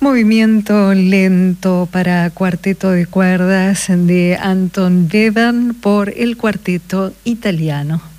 Movimiento lento para cuarteto de cuerdas de Anton Webern por el Cuarteto Italiano.